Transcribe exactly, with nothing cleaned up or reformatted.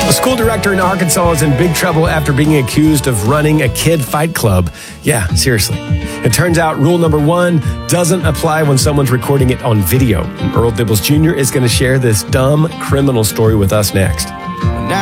A school director in Arkansas is in big trouble after being accused of running a kid fight club. Yeah, seriously. It turns out rule number one doesn't apply when someone's recording it on video. And Earl Dibbles Junior is going to share this dumb criminal story with us next.